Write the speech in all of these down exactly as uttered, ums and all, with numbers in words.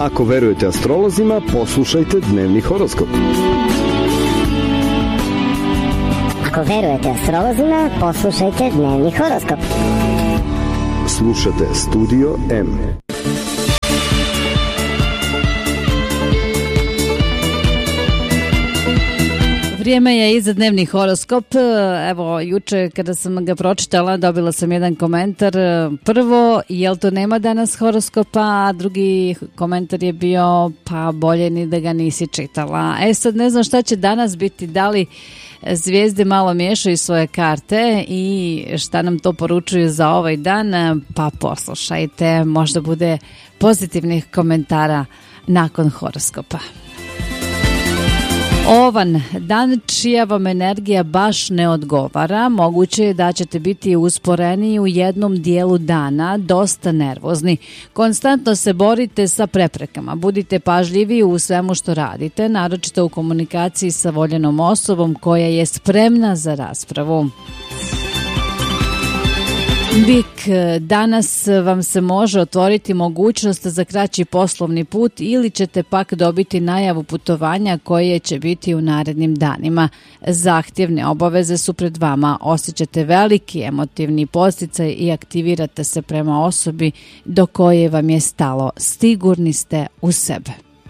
Ako verujete astrolozima, poslušajte dnevni horoskop. Ako verujete astrolozima, poslušajte dnevni horoskop. Slušate Studio M. Vrijeme je i za dnevni horoskop. Evo, juče kada sam ga pročitala, dobila sam jedan komentar. Prvo, jel to nema danas horoskopa? A drugi komentar je bio, pa bolje ni da ga nisi čitala. E sad, ne znam šta će danas biti, da li zvijezde malo miješaju svoje karte i šta nam to poručuju za ovaj dan, pa poslušajte, možda bude pozitivnih komentara nakon horoskopa. Ovan, dan čija vam energija baš ne odgovara, moguće je da ćete biti usporeni u jednom dijelu dana, dosta nervozni. Konstantno se borite sa preprekama, budite pažljivi u svemu što radite, naročito u komunikaciji sa voljenom osobom koja je spremna za raspravu. Bik, danas vam se može otvoriti mogućnost za kraći poslovni put ili ćete pak dobiti najavu putovanja koje će biti u narednim danima. Zahtjevne obaveze su pred vama, osjećate veliki emotivni podsticaj i aktivirate se prema osobi do koje vam je stalo. Sigurni ste u sebe.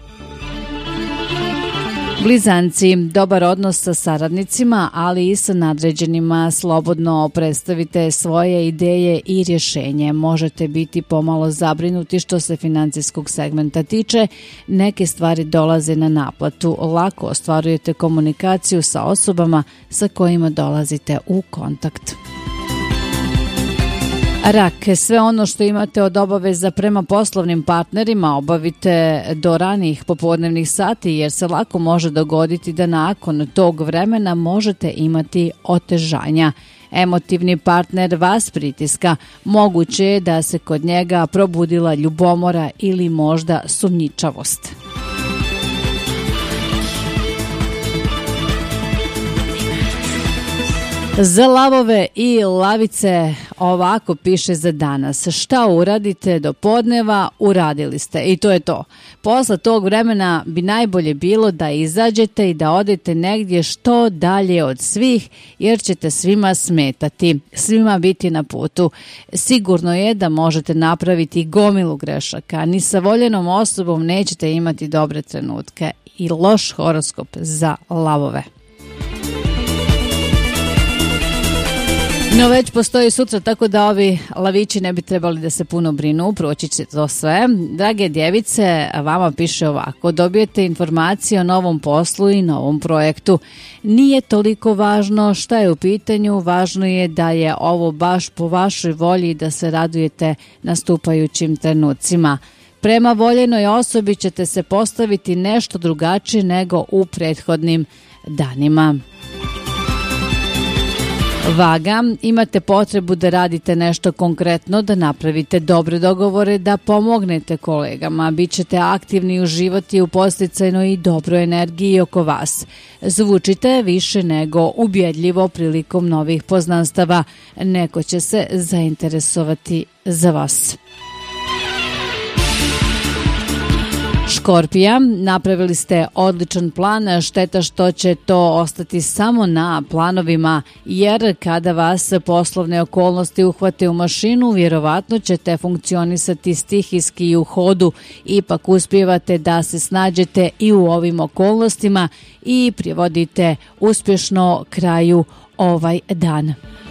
Blizanci, dobar odnos sa saradnicima, ali i sa nadređenima. Slobodno predstavite svoje ideje i rješenje. Možete biti pomalo zabrinuti što se financijskog segmenta tiče. Neke stvari dolaze na naplatu. Lako ostvarujete komunikaciju sa osobama sa kojima dolazite u kontakt. Rak, sve ono što imate od obaveza prema poslovnim partnerima obavite do ranijih popodnevnih sati jer se lako može dogoditi da nakon tog vremena možete imati otežanja. Emotivni partner vas pritiska, moguće je da se kod njega probudila ljubomora ili možda sumnjičavost. Za lavove i lavice ovako piše za danas. Šta uradite do podneva, uradili ste i to je to. Posle tog vremena bi najbolje bilo da izađete i da odete negdje što dalje od svih jer ćete svima smetati, svima biti na putu. Sigurno je da možete napraviti gomilu grešaka, ni sa voljenom osobom nećete imati dobre trenutke i loš horoskop za lavove. No već postoji sutra, tako da ovi lavići ne bi trebali da se puno brinu, proći će to sve. Drage djevice, vama piše ovako, dobijete informacije o novom poslu i novom projektu. Nije toliko važno šta je u pitanju, važno je da je ovo baš po vašoj volji i da se radujete nastupajućim trenucima. Prema voljenoj osobi ćete se postaviti nešto drugačije nego u prethodnim danima. Vaga, imate potrebu da radite nešto konkretno, da napravite dobre dogovore, da pomognete kolegama. Bićete aktivni i uživati u podsticajnoj i dobroj energiji oko vas. Zvučite više nego ubjedljivo prilikom novih poznanstava. Neko će se zainteresovati za vas. Škorpija, napravili ste odličan plan, šteta što će to ostati samo na planovima, jer kada vas poslovne okolnosti uhvate u mašinu, vjerovatno ćete funkcionisati stihijski i u hodu. Ipak uspijevate da se snađete i u ovim okolnostima i privodite uspješno kraju ovaj dan.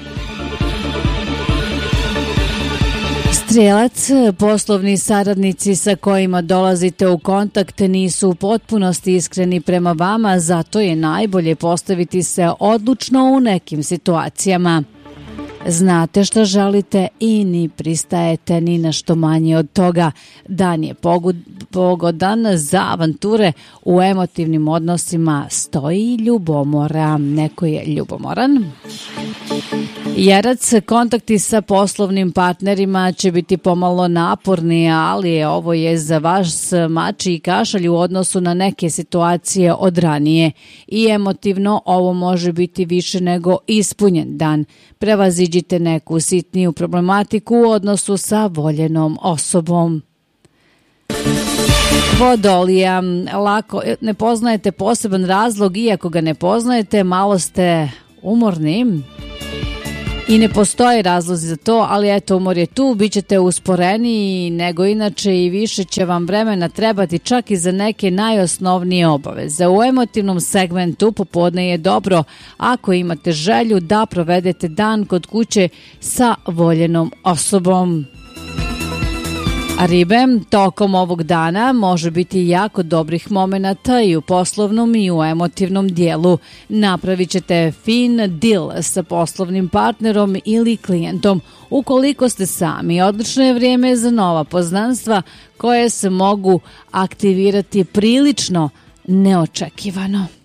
Strelac, poslovni saradnici sa kojima dolazite u kontakt nisu u potpunosti iskreni prema vama, zato je najbolje postaviti se odlučno u nekim situacijama. Znate što želite i ni pristajete ni na što manje od toga. Dan je pogodan za avanture, u emotivnim odnosima stoji ljubomora. Neko je ljubomoran. Jarac, kontakti sa poslovnim partnerima će biti pomalo naporni, ali ovo je za vaš mači i kašalj u odnosu na neke situacije od ranije. I emotivno ovo može biti više nego ispunjen dan. Prevaziđite neku sitniju problematiku u odnosu sa voljenom osobom. Vodolija, lako, ne poznajete poseban razlog, iako ga ne poznajete, malo ste umorni i ne postoji razlozi za to, ali eto, umor je tu, bit ćete usporeniji nego inače i više će vam vremena trebati čak i za neke najosnovnije obaveze. U emotivnom segmentu popodne je dobro ako imate želju da provedete dan kod kuće sa voljenom osobom. Ribe, tokom ovog dana može biti jako dobrih momenata i u poslovnom i u emotivnom dijelu. Napravit ćete fin deal sa poslovnim partnerom ili klijentom. Ukoliko ste sami, odlično je vrijeme za nova poznanstva koje se mogu aktivirati prilično neočekivano.